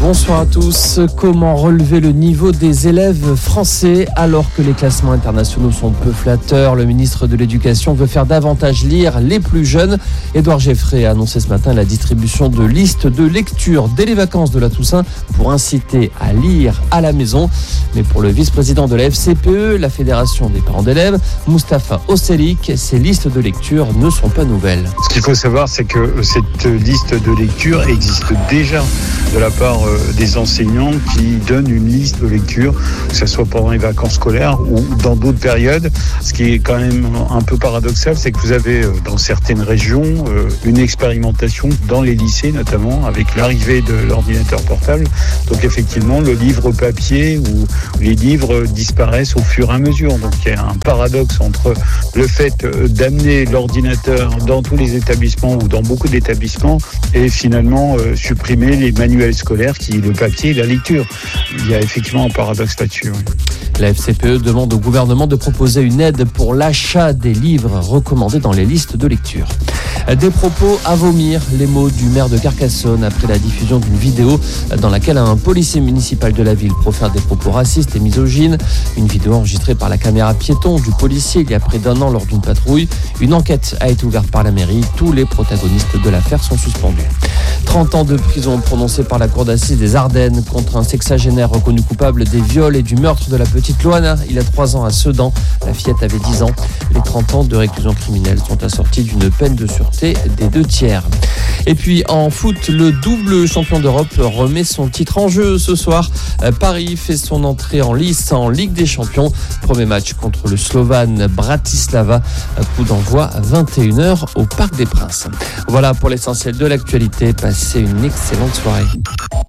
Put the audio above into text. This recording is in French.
Bonsoir à tous. Comment relever le niveau des élèves français alors que les classements internationaux sont peu flatteurs? Le ministre de l'Éducation veut faire davantage lire les plus jeunes. Édouard Geffray a annoncé ce matin la distribution de listes de lecture dès les vacances de la Toussaint pour inciter à lire à la maison. Mais pour le vice-président de la FCPE, la Fédération des parents d'élèves, Moustapha Osselik, ces listes de lecture ne sont pas nouvelles. Ce qu'il faut savoir, c'est que cette liste de lecture existe déjà de la part des enseignants qui donnent une liste de lecture, que ce soit pendant les vacances scolaires ou dans d'autres périodes. Ce qui est quand même un peu paradoxal, c'est que vous avez dans certaines régions une expérimentation dans les lycées, notamment avec l'arrivée de l'ordinateur portable. Donc effectivement, le livre papier ou les livres disparaissent au fur et à mesure. Donc il y a un paradoxe entre le fait d'amener l'ordinateur dans tous les établissements ou dans beaucoup d'établissements et finalement supprimer les manuels scolaires qui le papier et la lecture. Il y a effectivement un paradoxe là-dessus. Oui. La FCPE demande au gouvernement de proposer une aide pour l'achat des livres recommandés dans les listes de lecture. Des propos à vomir, les mots du maire de Carcassonne après la diffusion d'une vidéo dans laquelle un policier municipal de la ville profère des propos racistes et misogynes. Une vidéo enregistrée par la caméra piéton du policier il y a près d'un an lors d'une patrouille. Une enquête a été ouverte par la mairie. Tous les protagonistes de l'affaire sont suspendus. 30 ans de prison prononcés par la cour d'assises des Ardennes contre un sexagénaire reconnu coupable des viols et du meurtre de la petite Loana il y a 3 ans à Sedan. La fillette avait 10 ans. Les 30 ans de réclusion criminelle sont assortis d'une peine de sûreté des 2/3. Et puis en foot, le double champion d'Europe remet son titre en jeu ce soir. Paris fait son entrée en lice en Ligue des Champions. Premier match contre le Slovan Bratislava. Coup d'envoi à 21h au Parc des Princes. Voilà pour l'essentiel de l'actualité. Passez une excellente soirée.